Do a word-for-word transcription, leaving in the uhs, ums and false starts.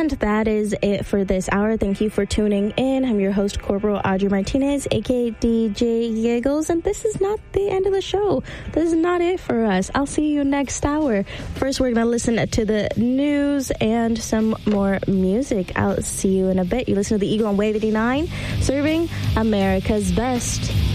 And that is it for this hour. Thank you for tuning in. I'm your host, Corporal Audrey Martinez, aka D J Giggles, and this is not the end of the show. This is not it for us. I'll see you next hour. First, we're going to listen to the news and some more music. I'll see you in a bit. You listen to the Eagle on Wave eighty-nine, serving America's best.